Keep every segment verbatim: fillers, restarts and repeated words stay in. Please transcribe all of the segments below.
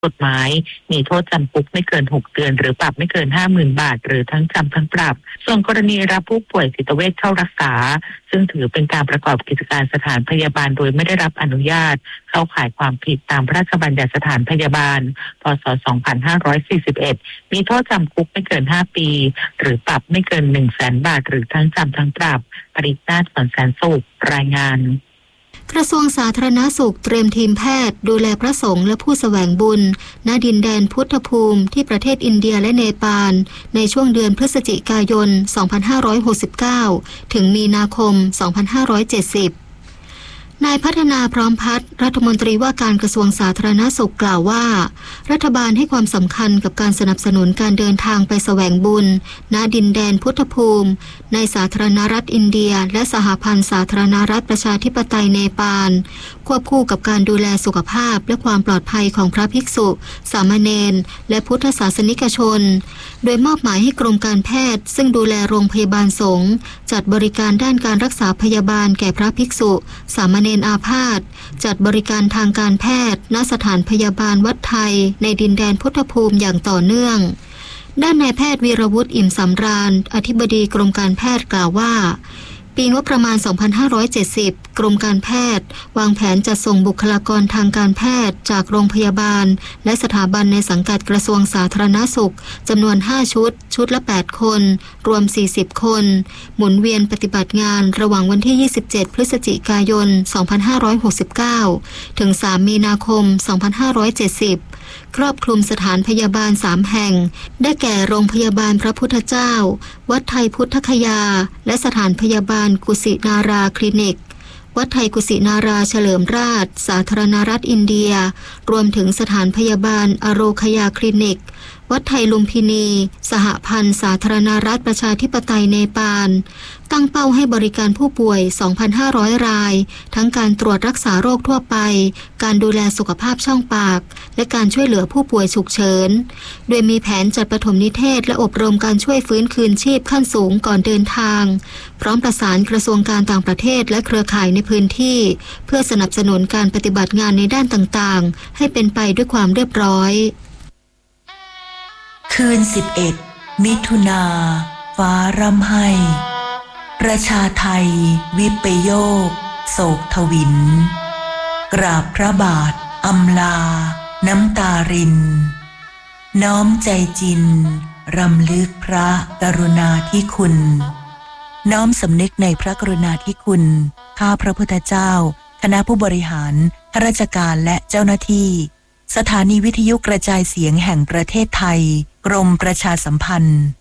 กฎหมายมีโทษจำคุกไม่เกินหกเดือนหรือปรับไม่เกิน ห้าหมื่น บาทหรือทั้งจำทั้งปรับส่วนกรณีรับผู้ป่วยจิตเวชเข้ารักษาซึ่งถือเป็นการประกอบกิจการสถานพยาบาลโดยไม่ได้รับอนุญาตเข้าข่ายความผิดตามพระราชบัญญัติสถานพยาบาลพ.ศ. สองพันห้าร้อยสี่สิบเอ็ดมีโทษจำคุกไม่เกินห้าปีหรือปรับไม่เกิน หนึ่งแสน บาทหรือทั้งจำทั้งปรับปรินาถ สอนแสนสุขรายงานกระทรวงสาธารณสุขเตรียมทีมแพทย์ดูแลพระสงฆ์และผู้แสวงบุญณดินแดนพุทธภูมิที่ประเทศอินเดียและเนปาลในช่วงเดือนพฤศจิกายน สองพันห้าร้อยหกสิบเก้า ถึงมีนาคม สองพันห้าร้อยเจ็ดสิบนายพัฒนาพร้อมพัฒน์รัฐมนตรีว่าการกระทรวงสาธารณสุขกล่าวว่ารัฐบาลให้ความสำคัญกับการสนับสนุนการเดินทางไปแสวงบุญณดินแดนพุทธภูมิในสาธารณรัฐอินเดียและสหพันธ์สาธารณรัฐประชาธิปไตยเนปาลควบคู่กับการดูแลสุขภาพและความปลอดภัยของพระภิกษุสามเณรและพุทธศาสนิกชนโดยมอบหมายให้กรมการแพทย์ซึ่งดูแลโรงพยาบาลสงฆ์จัดบริการด้านการรักษาพยาบาลแก่พระภิกษุสามเณรอาพาธจัดบริการทางการแพทย์ณสถานพยาบาลวัดไทยในดินแดนพุทธภูมิอย่างต่อเนื่องด้านนายแพทย์วีรวุฒิอิ่มสำราญอธิบดีกรมการแพทย์กล่าวว่าปีงบประมาณ สองพันห้าร้อยเจ็ดสิบ กรมการแพทย์วางแผนจัดส่งบุคลากรทางการแพทย์จากโรงพยาบาลและสถาบันในสังกัดกระทรวงสาธารณสุขจำนวนห้าชุดชุดละแปดคนรวมสี่สิบคนหมุนเวียนปฏิบัติงานระหว่างวันที่ยี่สิบเจ็ดพฤศจิกายน สองพันห้าร้อยหกสิบเก้า ถึงสามมีนาคม สองพันห้าร้อยเจ็ดสิบครอบคลุมสถานพยาบาลสามแห่งได้แก่โรงพยาบาลพระพุทธเจ้าวัดไทยพุทธคยาและสถานพยาบาลกุสินาราคลินิกวัดไทยกุสินาราเฉลิมราชสาธารณรัฐอินเดียรวมถึงสถานพยาบาลอโรคยาคลินิกวัดไทยลุมพินีสหพันธ์สาธารณรัฐประชาธิปไตยเนปาลตั้งเป้าให้บริการผู้ป่วย สองพันห้าร้อย รายทั้งการตรวจรักษาโรคทั่วไปการดูแลสุขภาพช่องปากและการช่วยเหลือผู้ป่วยฉุกเฉินโดยมีแผนจัดปฐมนิเทศและอบรมการช่วยฟื้นคืนชีพขั้นสูงก่อนเดินทางพร้อมประสานกระทรวงการต่างประเทศและเครือข่ายในพื้นที่เพื่อสนับสนุนการปฏิบัติงานในด้านต่างๆให้เป็นไปด้วยความเรียบร้อยคืนสิบเอ็ดมิถุนาฟ้าร่ำไห้ประชาไทยวิปโยคโศกทวินกราบพระบาทอำลาน้ำตารินน้อมใจจินรำลึกพระกรุณาธิคุณน้อมสำนึกในพระกรุณาธิคุณข้าพระพุทธเจ้าคณะผู้บริหารข้าราชการและเจ้าหน้าที่สถานีวิทยุกระจายเสียงแห่งประเทศไทยกรมประชาสัมพันธ์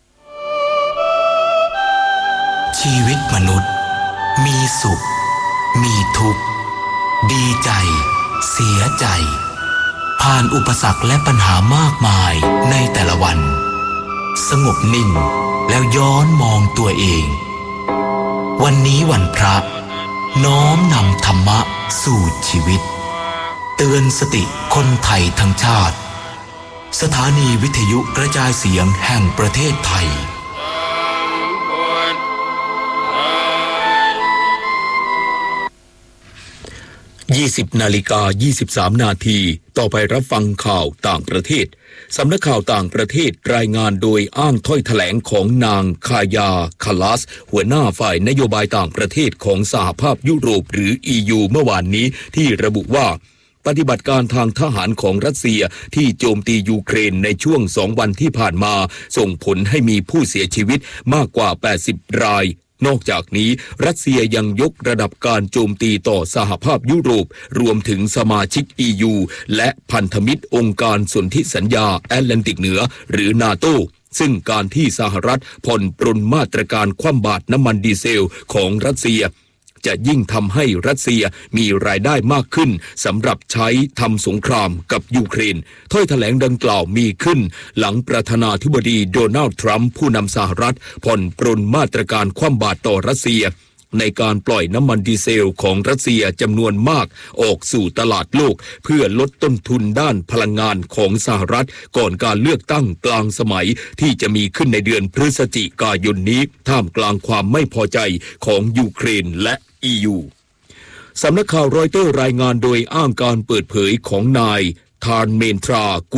ชีวิตมนุษย์มีสุขมีทุกข์ดีใจเสียใจผ่านอุปสรรคและปัญหามากมายในแต่ละวันสงบนิ่งแล้วย้อนมองตัวเองวันนี้วันพระน้อมนำธรรมะสู่ชีวิตเตือนสติคนไทยทั้งชาติสถานีวิทยุกระจายเสียงแห่งประเทศไทยยี่สิบนาฬิกายี่สิบสามนาทีต่อไปรับฟังข่าวต่างประเทศสำนักข่าวต่างประเทศรายงานโดยอ้างถ้อยแถลงของนางคายาคาลัสหัวหน้าฝ่ายนโยบายต่างประเทศของสหภาพยุโรปหรือ อี ยู เมื่อวานนี้ที่ระบุว่าปฏิบัติการทางทหารของรัสเซียที่โจมตียูเครนในช่วงสองวันที่ผ่านมาส่งผลให้มีผู้เสียชีวิตมากกว่าแปดสิบรายนอกจากนี้รัสเซียยังยกระดับการโจมตีต่อสหภาพยุโรปรวมถึงสมาชิก อี ยู และพันธมิตรองค์การสนธิสัญญาแอตแลนติกเหนือหรือนาโตซึ่งการที่สหรัฐผ่อนปรนมาตรการคว่ำบาตรน้ำมันดีเซลของรัสเซียจะยิ่งทำให้รัสเซียมีรายได้มากขึ้นสำหรับใช้ทำสงครามกับยูเครนถ้อยแถลงดังกล่าวมีขึ้นหลังประธานาธิบดีโดนัลด์ทรัมป์ผู้นำสหรัฐผ่อนปรนมาตรการคว่ำบาตรต่อรัสเซียในการปล่อยน้ำมันดีเซลของรัสเซียจำนวนมากออกสู่ตลาดโลกเพื่อลดต้นทุนด้านพลังงานของสหรัฐก่อนการเลือกตั้งกลางสมัยที่จะมีขึ้นในเดือนพฤศจิกายนนี้ท่ามกลางความไม่พอใจของยูเครนและ อี ยู สำนักข่าวรอยเตอร์รายงานโดยอ้างการเปิดเผยของนายทานเมนทรา